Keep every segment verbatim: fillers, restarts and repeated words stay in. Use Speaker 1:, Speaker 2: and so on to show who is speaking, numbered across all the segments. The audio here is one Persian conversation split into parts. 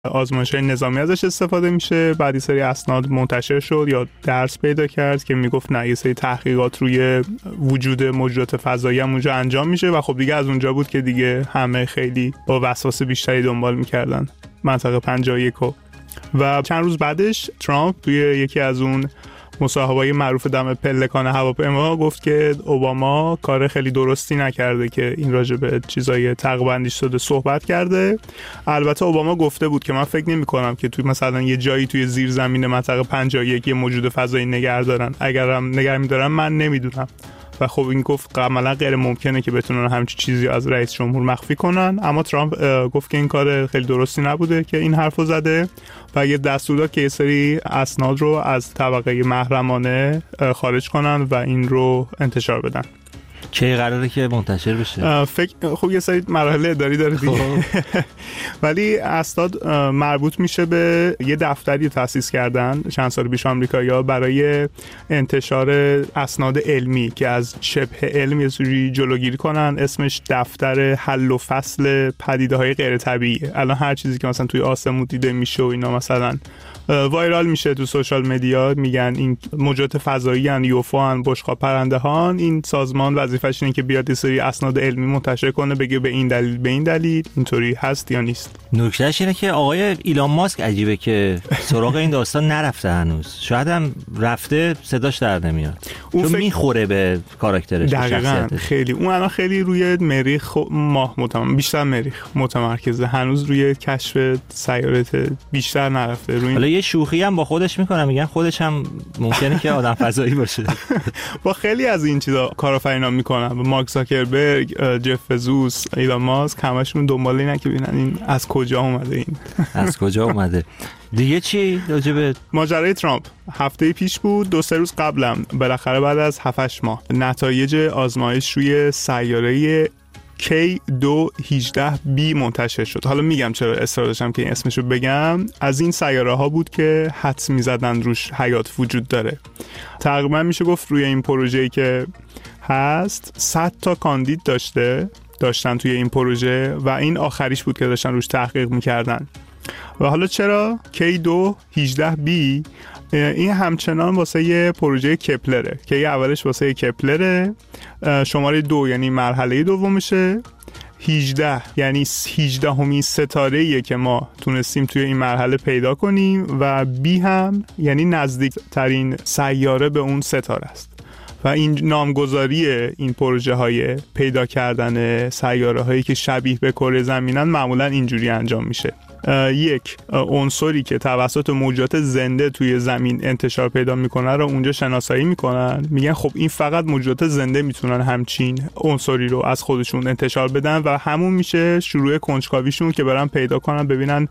Speaker 1: آزمایش‌های نظامی ازش استفاده میشه. بعد یه سری اسناد منتشر شد یا درس پیدا کرد که میگفت نه یه سری تحقیقات روی وجود موجودات فضایی هم اونجا انجام میشه و خب دیگه از اونجا بود که دیگه همه خیلی با وسواس بیشتری دنبال میکردن منطقه پنجاه و یک. و چند روز بعدش ترامپ توی یکی از اون مصاحبه‌های معروف دم پلکان هواپیما گفت که اوباما کار خیلی درستی نکرده که این راجع به چیزای تقبندیش شده صحبت کرده. البته اوباما گفته بود که من فکر نمی‌کنم که توی مثلا یه جایی توی زیر زمین منطقه پنجاه و یک یه موجود فضایی نگه دارن، اگرم نگه می‌دارن من نمیدونم. و خب این گفت عملا غیر ممکنه که بتونن همچین چیزی از رئیس جمهور مخفی کنن. اما ترامپ گفت که این کار خیلی درستی نبوده که این حرفو زده و یه دستور داد که یه سری اسناد رو از طبقه محرمانه خارج کنن و این رو انتشار بدن.
Speaker 2: کی قراره که منتشر بشه؟
Speaker 1: فکر خب یه سری مراحل اداری داره دیگه. ولی اسناد مربوط میشه به یه دفتری تأسیس کردن چند سال پیش آمریکایی‌ها برای انتشار اسناد علمی که از شبه علم یه سری جلوگیری کنن. اسمش دفتر حل و فصل پدیده‌های غیر طبیعیه. الان هر چیزی که مثلا توی آسمون دیده میشه و اینا مثلا وایرال میشه تو سوشال مدیا، میگن این موجودات فضایی ان، یوفو ان، بشقاب پرنده هان. این سازمان وظیفه‌ش اینه که بیاد یه سری اسناد علمی منتشر کنه، بگه به این دلیل به این دلیل اینطوری هست یا نیست.
Speaker 2: نکتهش اینه که آقای ایلان ماسک عجیبه که سراغ این داستان نرفته هنوز. شاید هم رفته صداش در نمیاد. چون فکر... میخوره به کاراکترش.
Speaker 1: دقیقاً خیلی اون الان خیلی روی مریخ ماه متمرکز، بیشتر مریخ متمرکزه، هنوز روی کشف سیاره بیشتر نرفته. روی
Speaker 2: حالا یه شوخی هم با خودش میکنه، میگن خودش هم ممکنه که آدم فضایی باشه.
Speaker 1: با خیلی از این چیزا کارآفرینا میکنن. مارک زاکربرگ، جف بزوس، ایلان ماسک همشون دنبال اینن که ببینن این از کجا اومده، این
Speaker 2: از کجا اومده. دیگه چی راجع به
Speaker 1: ماجرای ترامپ؟ هفته پیش بود، دو سه روز قبلم بالاخره بعد از هفت هشت ماه نتایج آزمایش روی سیاره کی دو هجده بی منتشر شد. حالا میگم چرا اصرار داشتم که این اسمشو بگم. از این سیاره ها بود که حدس میزدن روش حیات وجود داره. تقریبا میشه گفت روی این پروژه‌ای که هست صد تا کاندید داشته داشتن توی این پروژه و این آخریش بود که داشتن روش تحقیق میکردن. و حالا چرا کی دو هجده بی؟ این همچنان واسه یه پروژه کپلره که یه اولش واسه کپلره، شماره دو یعنی مرحله دومشه، هجده یعنی هجده همین ستاره‌ایه که ما تونستیم توی این مرحله پیدا کنیم و بی هم یعنی نزدیک ترین سیاره به اون ستاره است. و این نامگذاری این پروژه های پیدا کردن سیاره هایی که شبیه به کره زمینن معمولا اینجوری انجام میشه. یک عنصری که توسط موجودات زنده توی زمین انتشار پیدا میکنه رو اونجا شناسایی میکنن، میگن خب این فقط موجودات زنده میتونن همچین عنصری رو از خودشون انتشار بدن و همون میشه شروع کنجکاویشون که برن پیدا کنن ببینن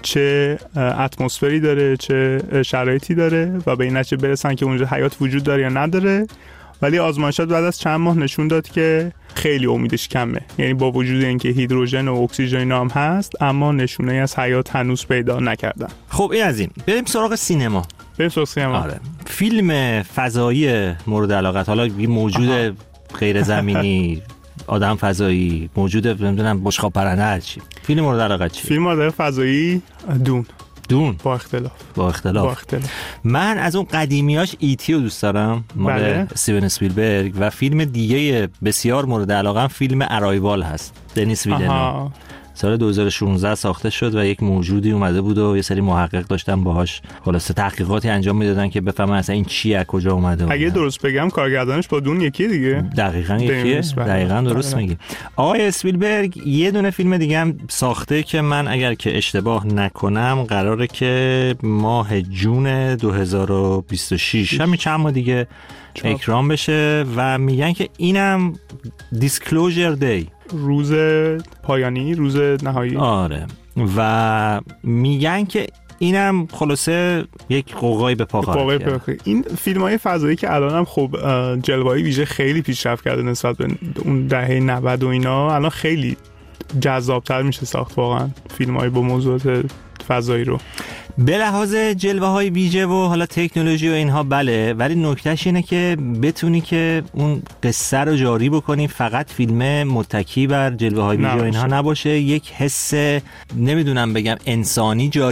Speaker 1: چه اتمسفری داره، چه شرایطی داره و به این نتیجه برسن که اونجا حیات وجود داره یا نداره. ولی آزمایشات بعد از چند ماه نشون داد که خیلی امیدش کمه، یعنی با وجود اینکه هیدروژن و اکسیژن هم هست اما نشونه از حیات هنوز پیدا نکردن.
Speaker 2: خب این از این بریم سراغ سینما.
Speaker 1: بریم سراغ سینما.
Speaker 2: آره. فیلم فضایی مورد علاقت، حالا یه موجود غیر زمینی، آدم فضایی، موجود نمیدونم بشقاب پرنده، هر چی. فیلم مورد علاقت چی؟
Speaker 1: فیلم مورد فضایی دون.
Speaker 2: دون
Speaker 1: با اختلاف.
Speaker 2: با اختلاف.
Speaker 1: با اختلاف.
Speaker 2: من از اون قدیمیاش ایتی رو دوست دارم، مال
Speaker 1: بله.
Speaker 2: استیون اسپیلبرگ، و فیلم دیگه بسیار مورد علاقه‌ام فیلم ارایوال هست، دنیس ویلنو. سال دو هزار و شانزده ساخته شد و یک موجودی اومده بود و یه سری محقق داشتن باهاش خلاصه تحقیقاتی انجام میدادن که بفهمن اصلا این چیه، از کجا اومده.
Speaker 1: اگه درست بگم کارگردانش با دون یکی دیگه.
Speaker 2: دقیقاً یکیه. دقیقاً درست میگی. آقای اسپیلبرگ یه دونه فیلم دیگه هم ساخته که من اگر که اشتباه نکنم قراره که ماه جون دو هزار و بیست و شش همین چند ماه دیگه اکران بشه و میگن که اینم دیسکلوزر دی،
Speaker 1: روز پایانی، روز نهایی.
Speaker 2: آره. و میگن که اینم خلاصه یک قوقای به پا خواهد کرد.
Speaker 1: این فیلم‌های فضایی که الانم خب جلوه‌ای ویژه خیلی پیشرفت کرده نسبت به اون دهه نود و اینا، الان خیلی جذاب‌تر میشه ساخت واقعا فیلم‌های با موضوعات فضایی رو.
Speaker 2: به لحاظ جلوه های ویژه و حالا تکنولوژی و اینها بله، ولی نکتهش اینه که بتونی که اون قصه رو جاری بکنی، فقط فیلم متکی بر جلوه های ویژه و اینها نباشه، یک حس نمیدونم بگم انسانی جاری